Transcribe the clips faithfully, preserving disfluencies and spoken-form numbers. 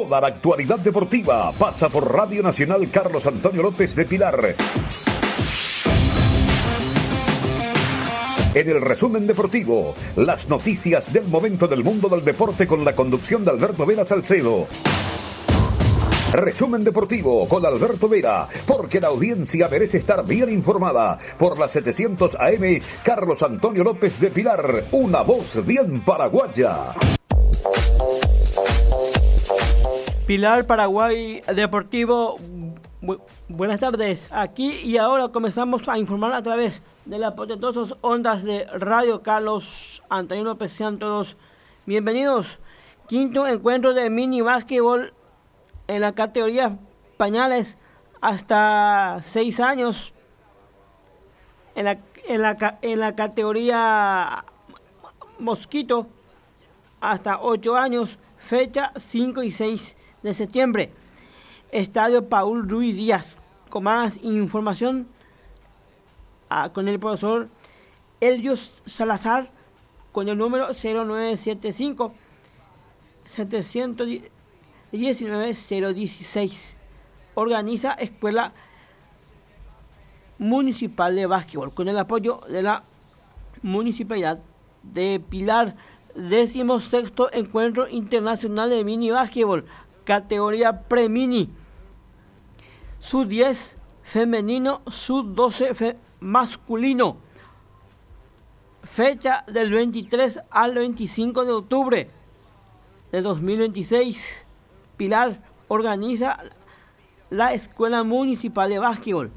Toda la actualidad deportiva pasa por Radio Nacional Carlos Antonio López de Pilar. En el resumen deportivo, las noticias del momento del mundo del deporte con la conducción de Alberto Vera Salcedo. Resumen deportivo con Alberto Vera, porque la audiencia merece estar bien informada. Por la setecientos A M, Carlos Antonio López de Pilar, una voz bien paraguaya. Pilar, Paraguay Deportivo, bu- buenas tardes. Aquí y ahora comenzamos a informar a través de las potentosas ondas de Radio Carlos Antonio López. Sean todos bienvenidos. Quinto encuentro de mini básquetbol en la categoría pañales hasta seis años. En la, en la, en la categoría mosquito hasta ocho años. Fecha cinco y seis de septiembre. Estadio Paul Ruiz Díaz. Con más información ah, con el profesor Elios Salazar con el número cero nueve siete cinco siete uno nueve cero uno seis. Organiza Escuela Municipal de Básquetbol con el apoyo de la Municipalidad de Pilar. Décimo sexto encuentro internacional de mini básquetbol, categoría pre-mini. sub diez femenino, sub doce fe- masculino. Fecha del veintitrés al veinticinco de octubre de dos mil veintiséis. Pilar organiza la Escuela Municipal de Básquetbol.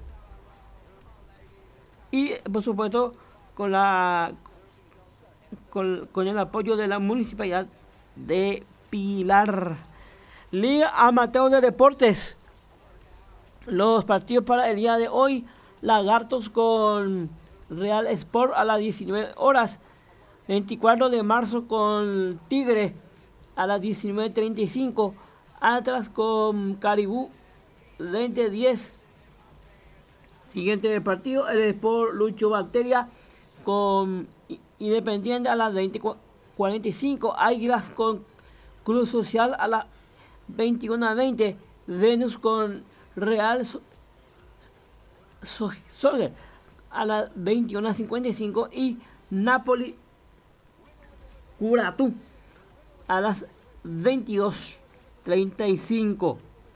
Y por supuesto con la con, con el apoyo de la Municipalidad de Pilar. Liga Amateur de Deportes. Los partidos para el día de hoy: Lagartos con Real Sport a las diecinueve horas. veinticuatro de marzo con Tigre a las diecinueve treinta y cinco. Atlas con Caribú veinte diez. Siguiente partido: el Sport Lucho Bacteria con Independiente a las veinte cuarenta y cinco. Águilas con Cruz Social a las veintiuno veinte. Venus con Real so- so- Soccer a las veintiuno cincuenta y cinco. Y Napoli Curatú a las veintidós treinta y cinco.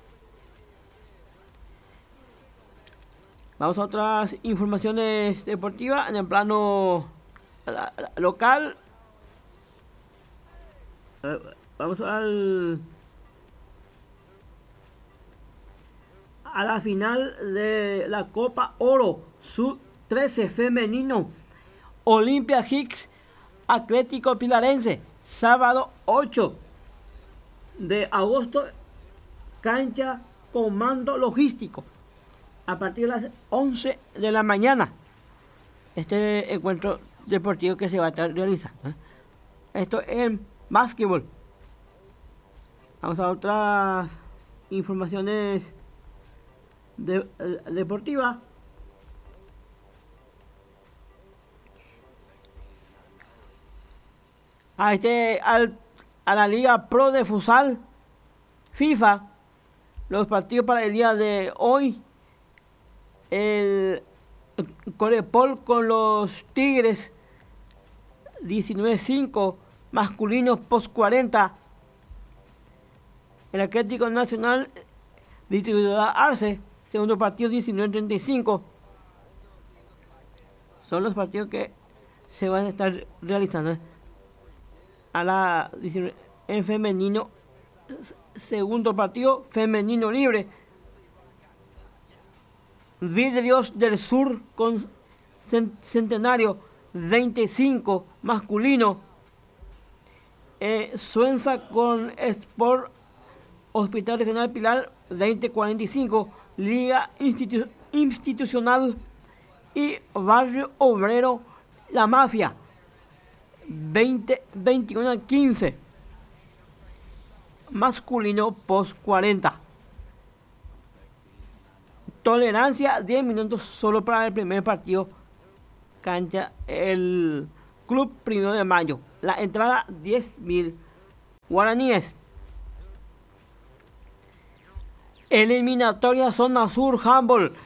Vamos a otras informaciones deportivas en el plano local. Vamos al a la final de la Copa Oro sub trece femenino. Olimpia Hicks Atlético Pilarense, sábado ocho de agosto, cancha Comando Logístico, a partir de las once de la mañana. Este encuentro deportivo que se va a estar realizando, ¿eh? Esto en básquetbol. Vamos a otras informaciones de, de, deportivas. A, este, al, a la Liga Pro de Futsal FIFA, los partidos para el día de hoy: el Corepol con los Tigres diecinueve cinco, masculinos post cuarenta. El Atlético Nacional distribuidora Arce, segundo partido diecinueve treinta y cinco. Son los partidos que se van a estar realizando, ¿eh? A la en femenino, segundo partido femenino libre. Vidrios del Sur con Centenario veinticinco masculino. Eh, Suenza con Sport Hospital Regional Pilar veinte cuarenta y cinco. Liga Institu- Institucional y Barrio Obrero La Mafia veinte veintiuno quince. Masculino post cuarenta. Tolerancia diez minutos solo para el primer partido. Cancha el Club Primero de Mayo. La entrada diez mil guaraníes. Eliminatoria Zona Sur Handball.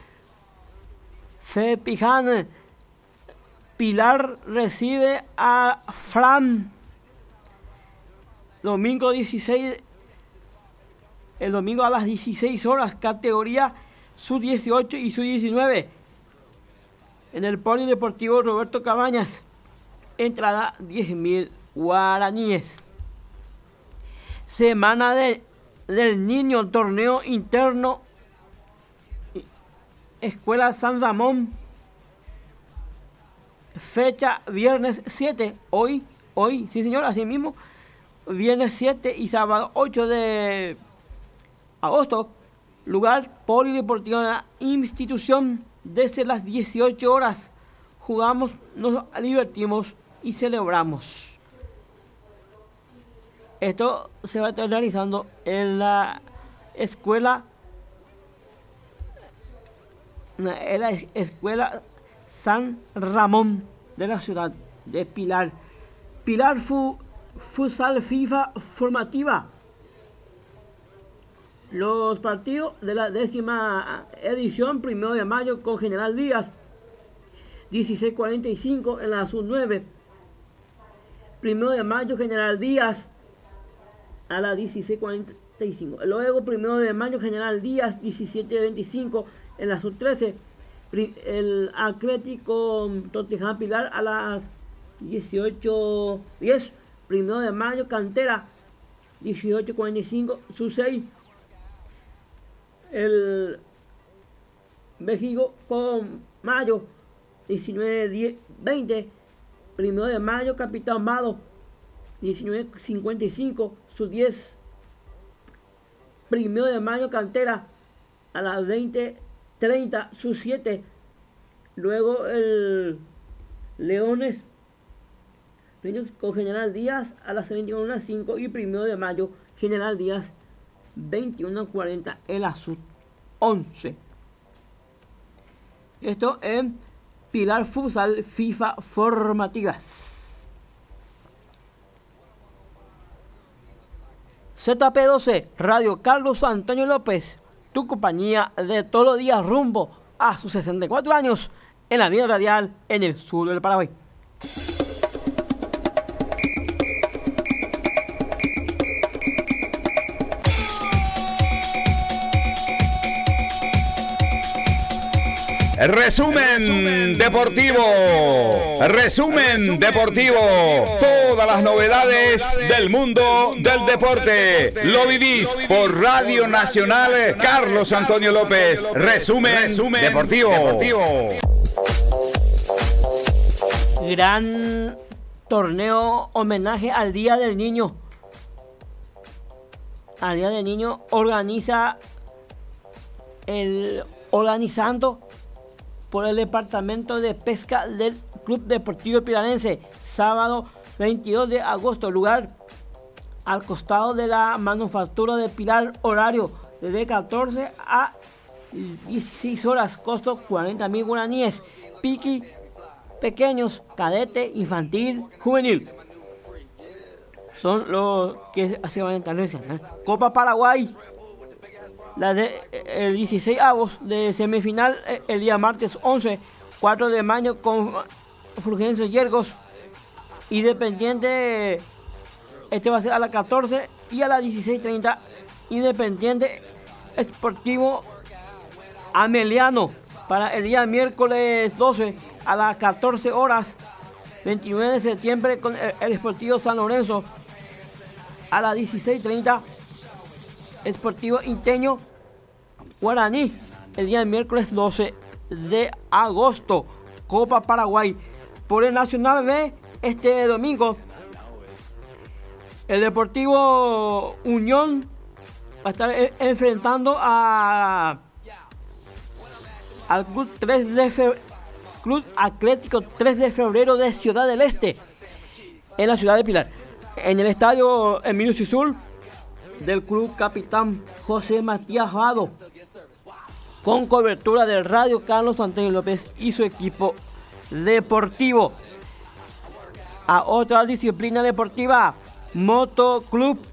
Cepiján. Pilar recibe a Fran. Domingo dieciséis. El domingo a las dieciséis horas. Categoría sub dieciocho y sub diecinueve. En el Polideportivo Roberto Cabañas. Entrada diez mil guaraníes. Semana de, del Niño, torneo interno. Escuela San Ramón. Fecha viernes siete. Hoy, hoy, sí señor, así mismo. Viernes siete y sábado ocho de agosto. Lugar Polideportivo de la institución. Desde las dieciocho horas. Jugamos, nos divertimos y celebramos. Esto se va a estar realizando en la escuela en la escuela San Ramón de la ciudad de Pilar. Pilar Fu, Futsal FIFA formativa. Los partidos de la décima edición, primero de mayo con General Díaz, dieciséis cuarenta y cinco en la sub nueve. Primero de mayo, General Díaz a las dieciséis cuarenta y cinco. Luego, primero de mayo, General Díaz, diecisiete veinticinco en la sub trece. El Atlético Toteján Pilar a las dieciocho diez. Primero de mayo, Cantera, dieciocho cuarenta y cinco, sub seis. El México con Mayo, diecinueve veinte. Primero de mayo, Capitán Mado, diecinueve cincuenta y cinco, sub diez. Primero de mayo, Cantera, a las veinte treinta, sub siete. Luego el Leones con General Díaz a las veintiuno cinco. Y primero de mayo, General Díaz, veintiuno cuarenta en la sub once. Esto en Pilar Futsal FIFA formativas. Z P doce, Radio Carlos Antonio López, tu compañía de todos los días rumbo a sus sesenta y cuatro años en la línea radial en el sur del Paraguay. Resumen, Resumen deportivo. Resumen deportivo. Todas las novedades del mundo del deporte. Lo vivís por Radio Nacional Carlos Antonio López. Resumen, Resumen deportivo. deportivo. Gran torneo homenaje al Día del Niño. Al Día del Niño organiza el organizando por el Departamento de Pesca del Club Deportivo Pilarense, sábado veintidós de agosto, lugar al costado de la Manufactura de Pilar, horario desde catorce a dieciséis horas, costo cuarenta mil guaraníes, piqui, pequeños, cadete, infantil, juvenil. Son los que se van a establecer, ¿eh? Copa Paraguay. La de el dieciséis avos de semifinal el día martes once, cuatro de mayo con Fulgencio Yergos. Independiente, este va a ser a las catorce y a las dieciséis treinta. Independiente Esportivo Ameliano para el día miércoles doce a las catorce horas. veintinueve de septiembre con el, el Esportivo San Lorenzo a las dieciséis treinta. Esportivo Inteño Guaraní el día miércoles doce de agosto. Copa Paraguay. Por el Nacional B este domingo el Deportivo Unión va a estar enfrentando a al Club, tres de Febrero, Club Atlético tres de febrero de Ciudad del Este en la ciudad de Pilar, en el estadio Emilio Cisul del Club Capitán José Matías Vado, con cobertura de Radio Carlos Antonio López y su equipo deportivo. A otra disciplina deportiva, Moto Club